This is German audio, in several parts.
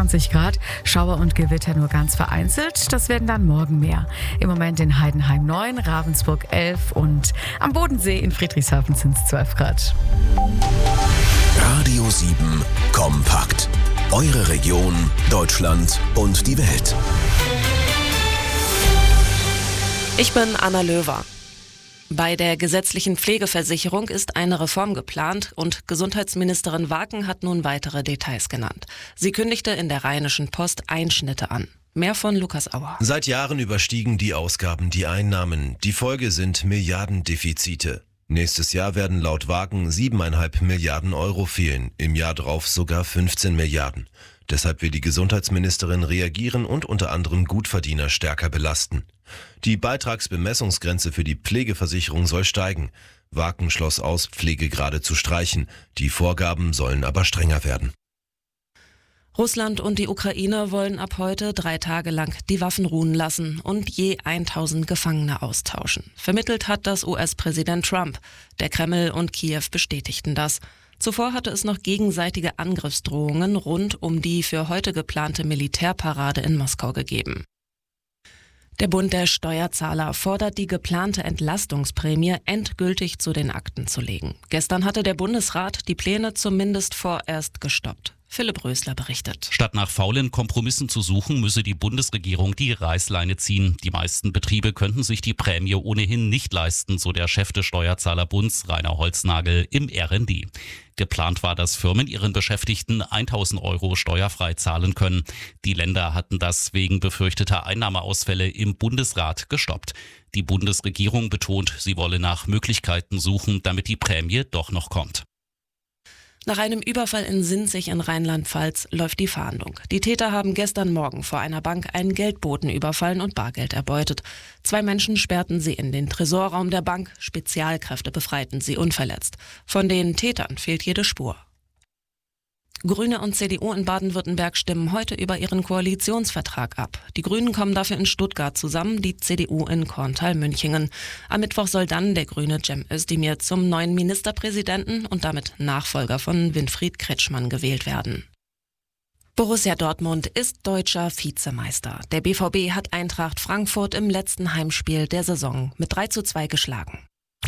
20 Grad, Schauer und Gewitter nur ganz vereinzelt. Das werden dann morgen mehr. Im Moment in Heidenheim 9, Ravensburg 11 und am Bodensee in Friedrichshafen sind es 12 Grad. Radio 7 kompakt. Eure Region, Deutschland und die Welt. Ich bin Anna Löwer. Bei der gesetzlichen Pflegeversicherung ist eine Reform geplant und Gesundheitsministerin Waken hat nun weitere Details genannt. Sie kündigte in der Rheinischen Post Einschnitte an. Mehr von Lukas Auer. Seit Jahren überstiegen die Ausgaben die Einnahmen. Die Folge sind Milliardendefizite. Nächstes Jahr werden laut Waken 7,5 Milliarden Euro fehlen, im Jahr drauf sogar 15 Milliarden. Deshalb will die Gesundheitsministerin reagieren und unter anderem Gutverdiener stärker belasten. Die Beitragsbemessungsgrenze für die Pflegeversicherung soll steigen. Waken schloss aus, Pflegegrade zu streichen. Die Vorgaben sollen aber strenger werden. Russland und die Ukraine wollen ab heute 3 Tage lang die Waffen ruhen lassen und je 1000 Gefangene austauschen. Vermittelt hat das US-Präsident Trump. Der Kreml und Kiew bestätigten das. Zuvor hatte es noch gegenseitige Angriffsdrohungen rund um die für heute geplante Militärparade in Moskau gegeben. Der Bund der Steuerzahler fordert, die geplante Entlastungsprämie endgültig zu den Akten zu legen. Gestern hatte der Bundesrat die Pläne zumindest vorerst gestoppt. Philipp Rösler berichtet. Statt nach faulen Kompromissen zu suchen, müsse die Bundesregierung die Reißleine ziehen. Die meisten Betriebe könnten sich die Prämie ohnehin nicht leisten, so der Chef des Steuerzahlerbunds Rainer Holznagel im RND. Geplant war, dass Firmen ihren Beschäftigten 1.000 Euro steuerfrei zahlen können. Die Länder hatten das wegen befürchteter Einnahmeausfälle im Bundesrat gestoppt. Die Bundesregierung betont, sie wolle nach Möglichkeiten suchen, damit die Prämie doch noch kommt. Nach einem Überfall in Sinzig in Rheinland-Pfalz läuft die Fahndung. Die Täter haben gestern Morgen vor einer Bank einen Geldboten überfallen und Bargeld erbeutet. 2 Menschen sperrten sie in den Tresorraum der Bank. Spezialkräfte befreiten sie unverletzt. Von den Tätern fehlt jede Spur. Grüne und CDU in Baden-Württemberg stimmen heute über ihren Koalitionsvertrag ab. Die Grünen kommen dafür in Stuttgart zusammen, die CDU in Korntal-Münchingen. Am Mittwoch soll dann der Grüne Cem Özdemir zum neuen Ministerpräsidenten und damit Nachfolger von Winfried Kretschmann gewählt werden. Borussia Dortmund ist deutscher Vizemeister. Der BVB hat Eintracht Frankfurt im letzten Heimspiel der Saison mit 3:2 geschlagen.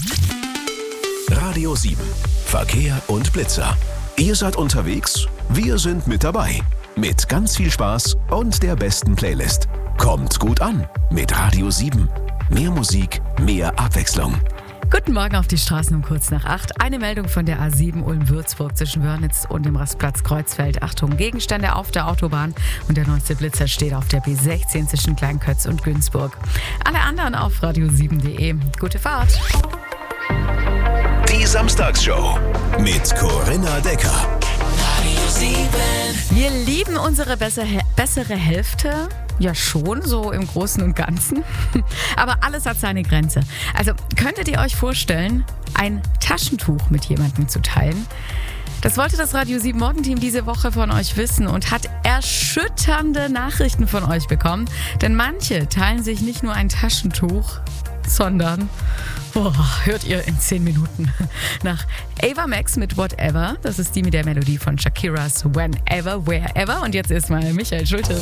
Radio 7. Verkehr und Blitzer. Ihr seid unterwegs, wir sind mit dabei. Mit ganz viel Spaß und der besten Playlist. Kommt gut an mit Radio 7. Mehr Musik, mehr Abwechslung. Guten Morgen auf die Straßen um kurz nach 8. Eine Meldung von der A7 Ulm-Würzburg zwischen Wörnitz und dem Rastplatz Kreuzfeld. Achtung, Gegenstände auf der Autobahn und der neueste Blitzer steht auf der B16 zwischen Kleinkötz und Günzburg. Alle anderen auf radio7.de. Gute Fahrt. Die Samstagsshow mit Corinna Decker. Wir lieben unsere bessere Hälfte. Ja schon, so im Großen und Ganzen. Aber alles hat seine Grenze. Also könntet ihr euch vorstellen, ein Taschentuch mit jemandem zu teilen? Das wollte das Radio 7 Morgenteam diese Woche von euch wissen und hat erschütternde Nachrichten von euch bekommen. Denn manche teilen sich nicht nur ein Taschentuch, sondern... hört ihr in 10 Minuten. Nach Ava Max mit Whatever. Das ist die mit der Melodie von Shakiras Whenever, Wherever. Und jetzt erstmal Michael Schulte.